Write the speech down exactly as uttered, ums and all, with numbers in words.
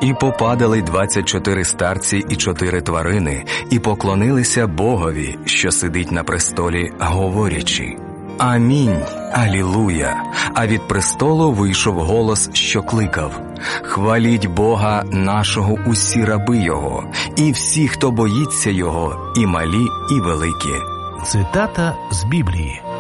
І попадали двадцять чотири старці і чотири тварини, і поклонилися Богові, що сидить на престолі, говорячи: «Амінь, алілуя!» А від престолу вийшов голос, що кликав: «Хваліть Бога нашого усі раби Його, і всі, хто боїться Його, і малі, і великі». Цитата з Біблії.